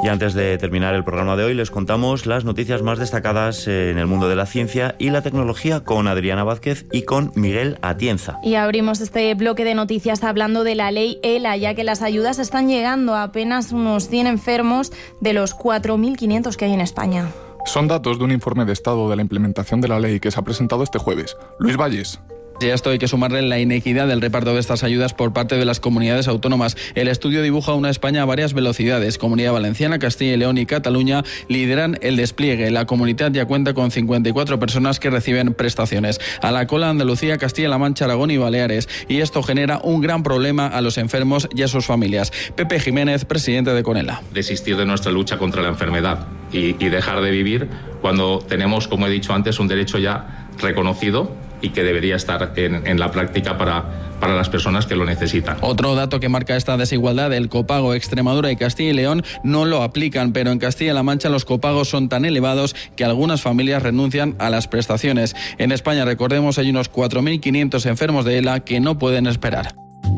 Y antes de terminar el programa de hoy, les contamos las noticias más destacadas en el mundo de la ciencia y la tecnología con Adriana Vázquez y con Miguel Atienza. Y abrimos este bloque de noticias hablando de la ley ELA, ya que las ayudas están llegando a apenas unos 100 enfermos de los 4.500 que hay en España. Son datos de un informe de estado de la implementación de la ley que se ha presentado este jueves. Luis Valles. Y a esto hay que sumarle la inequidad del reparto de estas ayudas por parte de las comunidades autónomas. El estudio dibuja una España a varias velocidades. Comunidad Valenciana, Castilla y León y Cataluña lideran el despliegue. La comunidad ya cuenta con 54 personas que reciben prestaciones. A la cola Andalucía, Castilla-La Mancha, Aragón y Baleares. Y esto genera un gran problema a los enfermos y a sus familias. Pepe Jiménez, presidente de Conela. Desistir de nuestra lucha contra la enfermedad y dejar de vivir cuando tenemos, como he dicho antes, un derecho ya reconocido y que debería estar en la práctica para las personas que lo necesitan. Otro dato que marca esta desigualdad, el copago. Extremadura y Castilla y León no lo aplican, pero en Castilla-La Mancha los copagos son tan elevados que algunas familias renuncian a las prestaciones. En España, recordemos, hay unos 4.500 enfermos de ELA que no pueden esperar.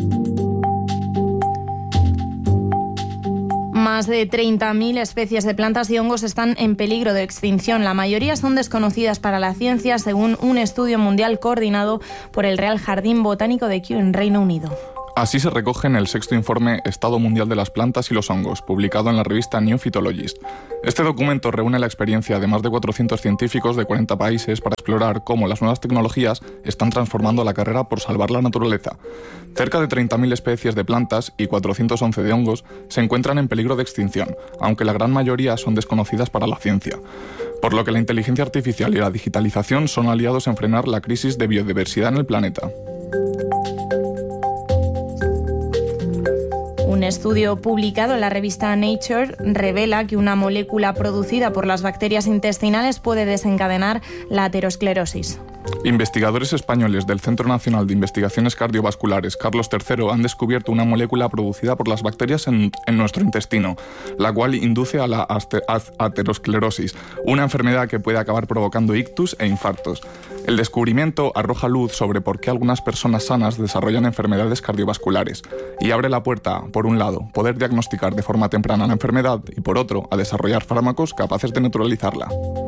Más de 30.000 especies de plantas y hongos están en peligro de extinción. La mayoría son desconocidas para la ciencia, según un estudio mundial coordinado por el Real Jardín Botánico de Kew, en Reino Unido. Así se recoge en el 6º informe Estado Mundial de las Plantas y los Hongos, publicado en la revista New Phytologist. Este documento reúne la experiencia de más de 400 científicos de 40 países para explorar cómo las nuevas tecnologías están transformando la carrera por salvar la naturaleza. Cerca de 30.000 especies de plantas y 411 de hongos se encuentran en peligro de extinción, aunque la gran mayoría son desconocidas para la ciencia. Por lo que la inteligencia artificial y la digitalización son aliados en frenar la crisis de biodiversidad en el planeta. Un estudio publicado en la revista Nature revela que una molécula producida por las bacterias intestinales puede desencadenar la aterosclerosis. Investigadores españoles del Centro Nacional de Investigaciones Cardiovasculares Carlos III han descubierto una molécula producida por las bacterias en nuestro intestino, la cual induce a la aterosclerosis, una enfermedad que puede acabar provocando ictus e infartos. El descubrimiento arroja luz sobre por qué algunas personas sanas desarrollan enfermedades cardiovasculares y abre la puerta, por un lado, poder diagnosticar de forma temprana la enfermedad y, por otro, a desarrollar fármacos capaces de neutralizarla.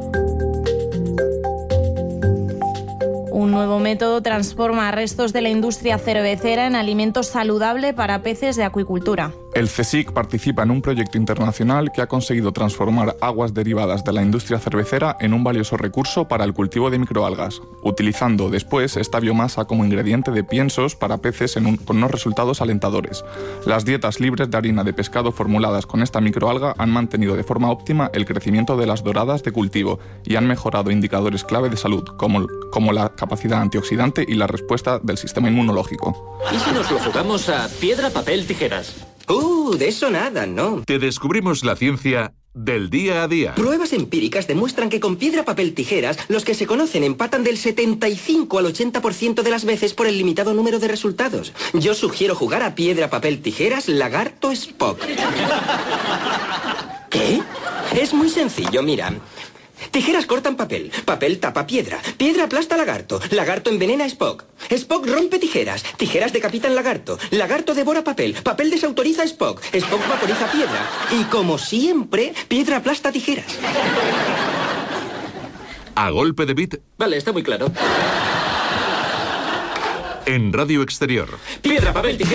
Un nuevo método transforma restos de la industria cervecera en alimento saludable para peces de acuicultura. El CSIC participa en un proyecto internacional que ha conseguido transformar aguas derivadas de la industria cervecera en un valioso recurso para el cultivo de microalgas, utilizando después esta biomasa como ingrediente de piensos para peces con unos resultados alentadores. Las dietas libres de harina de pescado formuladas con esta microalga han mantenido de forma óptima el crecimiento de las doradas de cultivo y han mejorado indicadores clave de salud, como la capacidad antioxidante y la respuesta del sistema inmunológico. ¿Y si nos lo jugamos a piedra, papel, tijeras? De eso nada, ¿no? Te descubrimos la ciencia del día a día. Pruebas empíricas demuestran que con piedra, papel, tijeras, los que se conocen empatan del 75 al 80% de las veces por el limitado número de resultados. Yo sugiero jugar a piedra, papel, tijeras, lagarto, Spock. ¿Qué? Es muy sencillo, mira. Tijeras cortan papel, papel tapa piedra, piedra aplasta lagarto, lagarto envenena a Spock, Spock rompe tijeras, tijeras decapitan lagarto, lagarto devora papel, papel desautoriza a Spock, Spock vaporiza piedra y, como siempre, piedra aplasta tijeras. A golpe de beat. Vale, está muy claro. En Radio Exterior. Piedra, papel, tijeras.